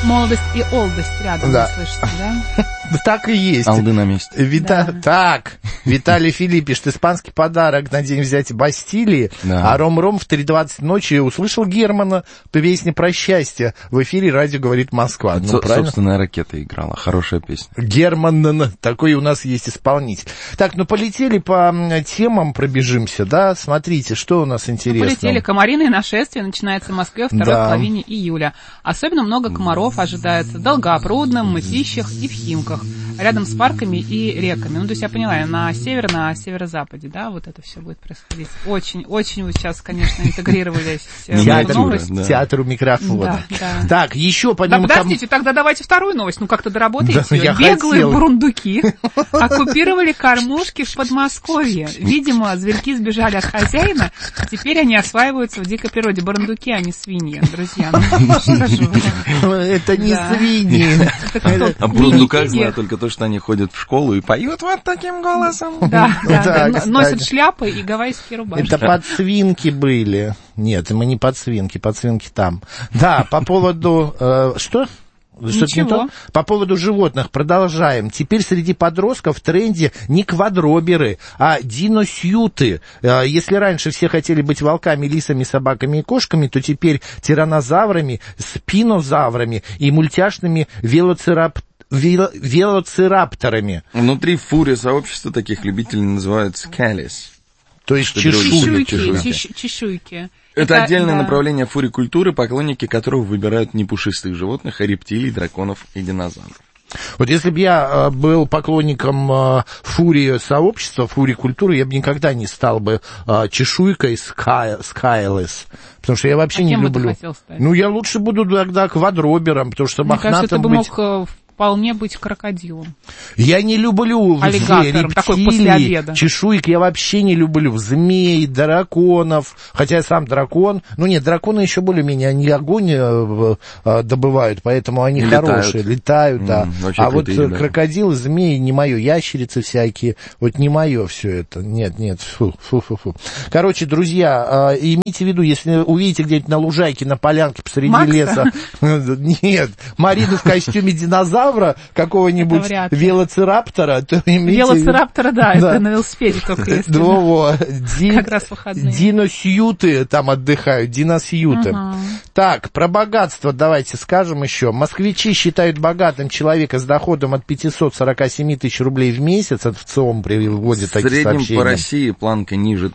Молодость и олдость рядом, Да. вы слышите, да? Так и есть. Алды на месте. Так, Виталий Филипп пишет, испанский подарок на день взятия Бастилии, Да. а Ром-Ром в 3:20 ночи услышал Германа по песне «Про счастье». В эфире радио «Говорит Москва». Ну, правильно? Собственная ракета играла. Хорошая песня. Герман, такой у нас есть исполнитель. Так, ну полетели по темам, пробежимся, да? Смотрите, что у нас интересно. Полетели. Комариное нашествие начинается в Москве во второй Да. половине июля. Особенно много комаров ожидается в Долгопрудном, Мытищах и в Химках, рядом с парками и реками. Ну, то есть я поняла, на северо-западе, да, вот это все будет происходить. Очень вы сейчас, конечно, интегрировались в эту новость. Да. Театру микрофона. Да, да. Так, еще Да, помимо... подождите, тогда давайте вторую новость. Ну, как-то доработаете Да, ее. я Беглые хотел. бурундуки оккупировали кормушки в Подмосковье. Видимо, зверьки сбежали от хозяина, теперь они осваиваются в дикой природе. Бурундуки, а не свиньи, друзья. Ну, что же вы? Это не Да. свиньи. Это кто? О бурундуках Мини-пиги? знаю только то, что они ходят в школу и поют вот таким голосом. Да, Да, да, кстати. носят шляпы и гавайские рубашки. Это подсвинки были. Нет, мы не подсвинки там. Да, по поводу... что? Что-то не Ничего. то? По поводу животных продолжаем. Теперь среди подростков в тренде не квадроберы, а диносюты. Если раньше все хотели быть волками, лисами, собаками и кошками, то теперь тираннозаврами, спинозаврами и мультяшными велоцирапторами. Внутри фури сообщества таких любителей называют скалис. То есть Чешуйки. Это отдельное да. направление фурикультуры, поклонники которого выбирают не пушистых животных, а рептилий, драконов и динозавров. Вот если бы я был поклонником фури-сообщества, фури-культуры, я бы никогда не стал бы чешуйкой скайлес, потому что я вообще не кем бы ты люблю. хотел стать? Ну, я лучше буду тогда квадробером, потому что Мне кажется, ты мохнатым бы быть... мог вполне быть крокодилом. Я не люблю Аллигатором, такой после обеда. чешуек я вообще не люблю. Змей, драконов, хотя я сам дракон. Ну нет, драконы еще более-менее, они огонь добывают, поэтому они Летают. хорошие, летают, да. Вообще А вот крутые ребята. крокодилы, змеи не мое, ящерицы всякие, вот не мое все это. Нет, фу. Короче, друзья, имейте в виду, если увидите где-нибудь на лужайке, на полянке посреди Макса? леса, нет, Марину в костюме динозавра, какого-нибудь Это вряд ли. велоцираптора, то имейте... Велоцираптора, да, это на велосипеде только если. Как раз в выходные. Диносьюты там отдыхают, диносьюты. Так, про богатство давайте скажем еще. Москвичи считают богатым человека с доходом от 547 тысяч рублей в месяц. Это в ЦИОМ приводит В такие среднем сообщения. по России планка ниже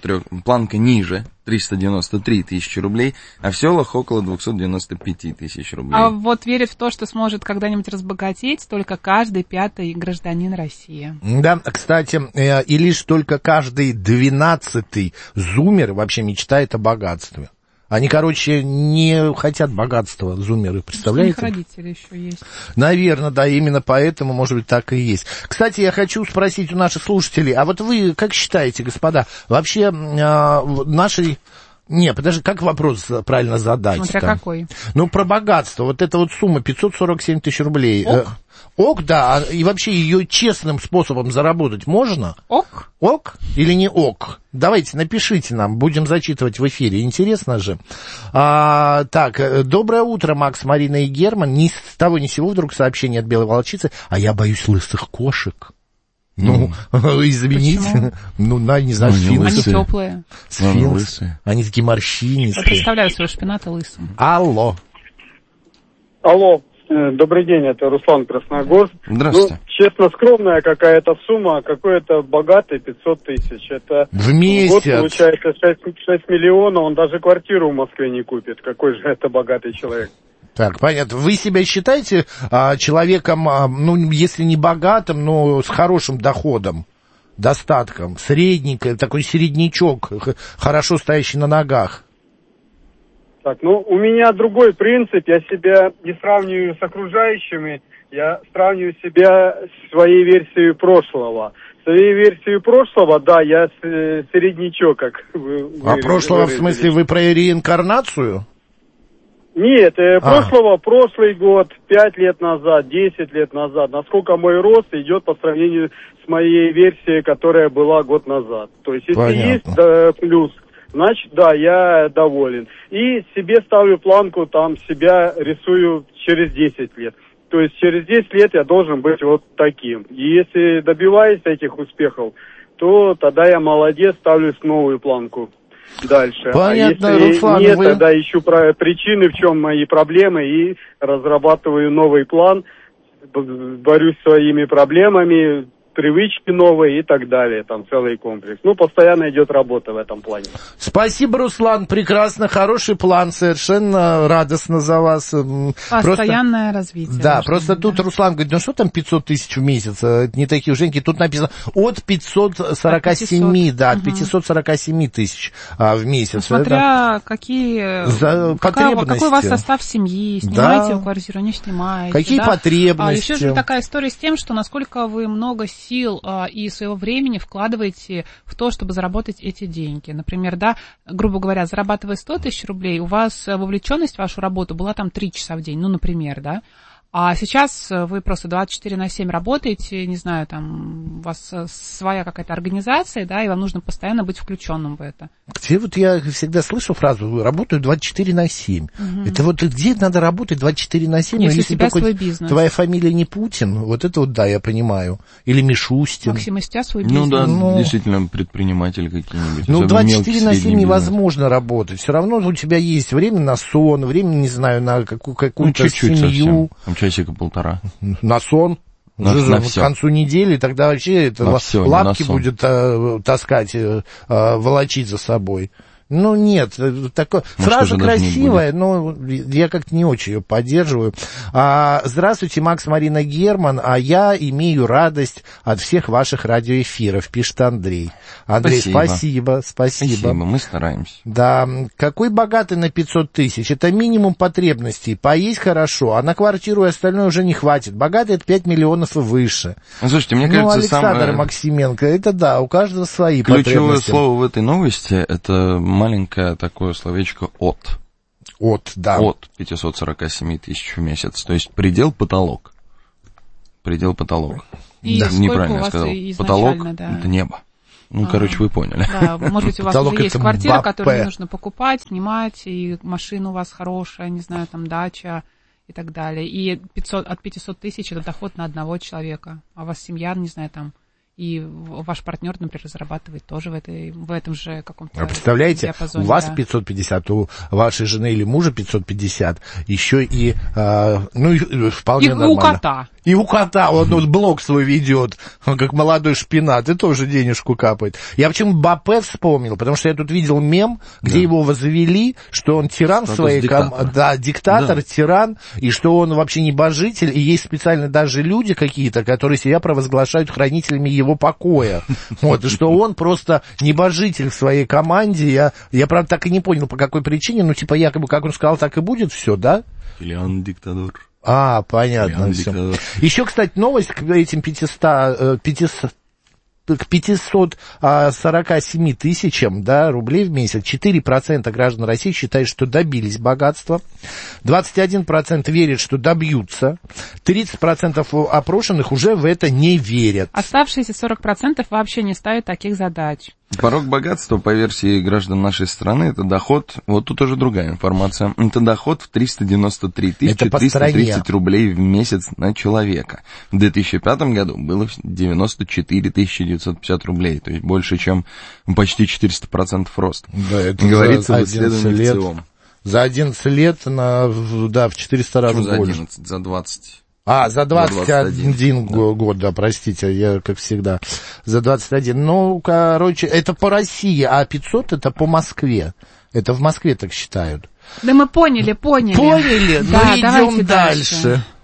393 тысячи рублей, а в селах около 295 тысяч рублей. А вот верит в то, что сможет когда-нибудь разбогатеть только каждый 5-й гражданин России. Да, кстати, и лишь только каждый 12-й зумер вообще мечтает о богатстве. Они, короче, не хотят богатства, зумеры, У них представляете? родители еще есть. Наверное, да, именно поэтому, может быть, так и есть. Кстати, я хочу спросить у наших слушателей, а вот вы как считаете, господа, вообще наши... Не, подожди, как вопрос правильно задать? Смотря там? какой. Ну, про богатство. Вот эта вот сумма 547 тысяч рублей. Ок. Ок, да. И вообще ее честным способом заработать можно? Ок. Ок или не ок? Давайте, напишите нам, будем зачитывать в эфире. Интересно же. Так, доброе утро, Макс, Марина и Герман. Ни с того ни с сего вдруг сообщение от белой волчицы. А я боюсь лысых кошек. Ну, извините. Почему? Ну, не знаю, Ну, не Они сфинксы. теплые. Сфинксы. лысые. Они такие Я морщинистые. представляю своего шпината лысым. Алло. Алло, добрый день, это Руслан Красногорск. Здравствуйте. Ну, честно, скромная какая-то сумма, какой-то богатый 500 тысяч. Это В год месяц. получается 6 миллионов, он даже квартиру в Москве не купит. Какой же это богатый человек? Так, понятно. Вы себя считаете человеком, ну, если не богатым, но с хорошим доходом, достатком, средненький, такой середнячок, хорошо стоящий на ногах? Так, ну, у меня другой принцип. Я себя не сравниваю с окружающими, я сравниваю себя с своей версией прошлого. Своей версией прошлого, да, я середнячок, как вы Прошлого, в выразились. смысле, вы про реинкарнацию? Нет, прошлый год, 5 лет назад, 10 лет назад, насколько мой рост идет по сравнению с моей версией, которая была год назад. То есть, если Понятно. есть плюс, значит, да, я доволен. И себе ставлю планку, там, себя рисую через 10 лет. То есть через 10 лет я должен быть вот таким. И если добиваюсь этих успехов, то тогда я молодец, ставлю новую планку дальше. Понятно, а если Руслан, нет, тогда ищу причины, в чем мои проблемы, и разрабатываю новый план, борюсь с своими проблемами, привычки новые и так далее, там целый комплекс. Ну, постоянно идет работа в этом плане. Спасибо, Руслан, прекрасно, хороший план, совершенно радостно за вас. Постоянное развитие. Да, просто тут Руслан говорит, ну что там 500 тысяч в месяц, не такие женьки, тут написано от 547, да, от 547 тысяч в месяц. Смотря какие потребности. Какой у вас состав семьи, снимаете вы квартиру, не снимаете. Какие потребности. Еще же такая история с тем, что насколько вы много сил и своего времени вкладываете в то, чтобы заработать эти деньги. Например, да, грубо говоря, зарабатывая 100 тысяч рублей, у вас вовлеченность в вашу работу была там 3 часа в день, ну, например, да. А сейчас вы просто 24/7 работаете, не знаю, там у вас своя какая-то организация, да, и вам нужно постоянно быть включенным в это. Где вот я всегда слышу фразу «работаю 24/7». Угу. Это вот где надо работать 24/7? Если у тебя свой бизнес. Твоя фамилия не Путин, вот это вот да, я понимаю. Или Мишустин. Максим, у тебя свой бизнес. Ну да, действительно, предприниматели какие-нибудь. Ну, 24/7 невозможно работать. Все равно у тебя есть время на сон, время, не знаю, на какую-то семью. Совсем. Часика полтора. На сон. К концу недели тогда вообще это лапки будет таскать, волочить за собой. Ну, нет, такое... Фраза красивая, но я как-то не очень ее поддерживаю. Здравствуйте, Макс, Марина, Герман, а я имею радость от всех ваших радиоэфиров, пишет Андрей. Андрей, спасибо. Спасибо, мы стараемся. Да, какой богатый на 500 тысяч? Это минимум потребностей. Поесть хорошо, а на квартиру и остальное уже не хватит. Богатый — это 5 миллионов и выше. Слушайте, мне кажется, Александр Максименко, это да, у каждого свои потребности. Ключевое слово в этой новости — это маленькое такое словечко «от». Да. От 547 тысяч в месяц. То есть предел-потолок. Предел-потолок. И да. Неправильно я сказал. Потолок — да. это небо. Ну, короче, вы поняли. Да, может быть, у вас уже есть квартира, которую нужно покупать, снимать, и машина у вас хорошая, не знаю, там дача и так далее. И от 500 тысяч это доход на одного человека. А у вас семья, не знаю, там... И ваш партнер, например, зарабатывает тоже в этом же каком-то представляете, диапазоне, у вас 550, у вашей жены или мужа 550, еще и, вполне нормально. И у кота. И у кота, он блог свой ведет, он как молодой шпинат, и тоже денежку капает. Я почему Мбаппе вспомнил, потому что я тут видел мем, где его возвели, что он тиран в своей команде, диктатор, тиран, и что он вообще небожитель, и есть специально даже люди какие-то, которые себя провозглашают хранителями его покоя. Вот, и что он просто небожитель в своей команде. Я правда, так и не понял, по какой причине, ну, типа, якобы, как он сказал, так и будет все, да? Или он диктатор. Понятно все. Еще, кстати, новость к этим 547 тысячам, да, рублей в месяц. 4% граждан России считают, что добились богатства. 21% верят, что добьются. 30% опрошенных уже в это не верят. Оставшиеся 40% вообще не ставят таких задач. Порог богатства, по версии граждан нашей страны, это доход, вот тут уже другая информация, это доход в 393 330 рублей в месяц на человека. В 2005 году было 94 950 рублей, то есть больше, чем почти 400% рост. Да, это говорится в исследовании ЦИОМ. За 11 лет в 400 раз больше. За 11, за 20. За 21 год, да, простите, я, как всегда, за 21. Ну, короче, это по России, а 500 это по Москве. Это в Москве так считают. Да мы поняли. Поняли? Да, идем дальше.